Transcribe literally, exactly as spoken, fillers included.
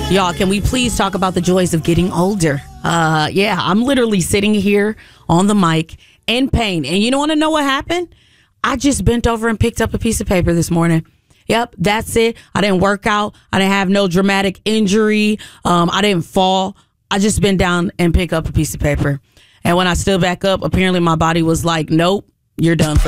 Y'all, can we please talk about the joys of getting older? Uh, yeah, I'm literally sitting here on the mic in pain. And you don't want to know what happened? I just bent over and picked up a piece of paper this morning. Yep, that's it. I didn't work out. I didn't have no dramatic injury. Um, I didn't fall. I just bent down and picked up a piece of paper. And when I stood back up, apparently my body was like, nope, you're done for